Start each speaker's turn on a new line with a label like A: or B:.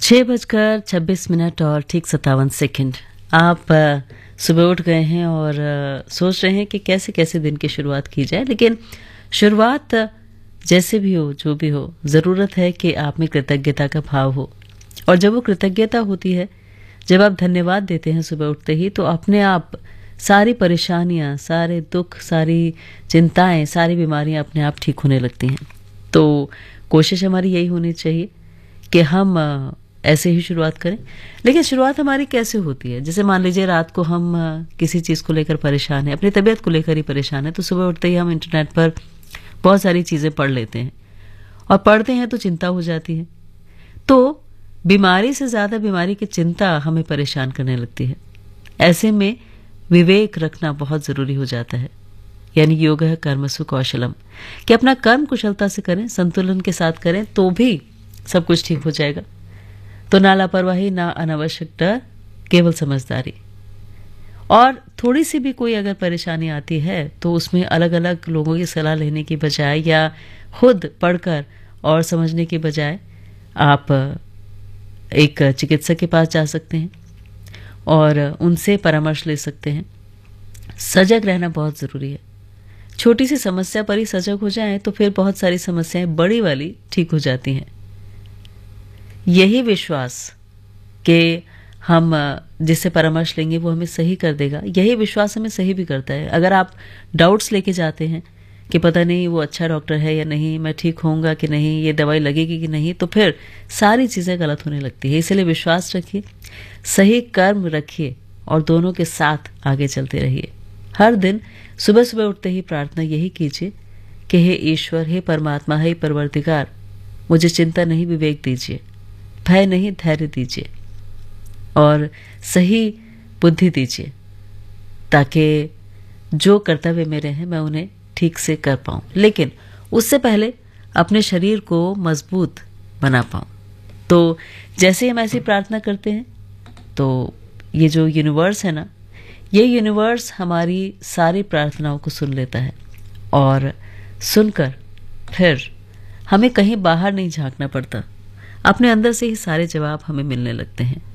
A: 6:26 और ठीक 57 सेकंड। आप सुबह उठ गए हैं और सोच रहे हैं कि कैसे कैसे दिन की शुरुआत की जाए, लेकिन शुरुआत जैसे भी हो, जो भी हो, ज़रूरत है कि आप में कृतज्ञता का भाव हो। और जब वो कृतज्ञता होती है, जब आप धन्यवाद देते हैं सुबह उठते ही, तो अपने आप सारी परेशानियां, सारे दुख, सारी चिंताएं, सारी बीमारियां अपने आप ठीक होने लगती हैं। तो कोशिश हमारी यही होनी चाहिए कि हम ऐसे ही शुरुआत करें। लेकिन शुरुआत हमारी कैसे होती है? जैसे मान लीजिए रात को हम किसी चीज़ को लेकर परेशान हैं, अपनी तबीयत को लेकर ही परेशान है, तो सुबह उठते ही हम इंटरनेट पर बहुत सारी चीज़ें पढ़ लेते हैं और पढ़ते हैं तो चिंता हो जाती है। तो बीमारी से ज़्यादा बीमारी की चिंता हमें परेशान करने लगती है। ऐसे में विवेक रखना बहुत ज़रूरी हो जाता है। यानी योगः कर्मसु कौशलम, कि अपना कर्म कुशलता से करें, संतुलन के साथ करें, तो भी सब कुछ ठीक हो जाएगा। तो ना लापरवाही, ना अनावश्यक डर, केवल समझदारी। और थोड़ी सी भी कोई अगर परेशानी आती है तो उसमें अलग अलग लोगों की सलाह लेने की बजाय या खुद पढ़कर और समझने की बजाय आप एक चिकित्सक के पास जा सकते हैं और उनसे परामर्श ले सकते हैं। सजग रहना बहुत ज़रूरी है। छोटी सी समस्या पर ही सजग हो जाएं तो फिर बहुत सारी समस्याएं बड़ी वाली ठीक हो जाती हैं। यही विश्वास कि हम जिससे परामर्श लेंगे वो हमें सही कर देगा, यही विश्वास हमें सही भी करता है। अगर आप डाउट्स लेके जाते हैं कि पता नहीं वो अच्छा डॉक्टर है या नहीं, मैं ठीक होऊंगा कि नहीं, ये दवाई लगेगी कि नहीं, तो फिर सारी चीज़ें गलत होने लगती है। इसलिए विश्वास रखिए, सही कर्म रखिए और दोनों के साथ आगे चलते रहिए। हर दिन सुबह सुबह उठते ही प्रार्थना यही कीजिए कि हे ईश्वर, हे परमात्मा, हे परवरदिगार, मुझे चिंता नहीं, विवेक दीजिए, भय नहीं, धैर्य दीजिए और सही बुद्धि दीजिए, ताकि जो कर्तव्य मेरे हैं मैं उन्हें ठीक से कर पाऊं। लेकिन उससे पहले अपने शरीर को मजबूत बना पाऊं। तो जैसे हम ऐसी प्रार्थना करते हैं तो ये जो यूनिवर्स है ना, ये यूनिवर्स हमारी सारी प्रार्थनाओं को सुन लेता है और सुनकर फिर हमें कहीं बाहर नहीं झांकना पड़ता, अपने अंदर से ही सारे जवाब हमें मिलने लगते हैं।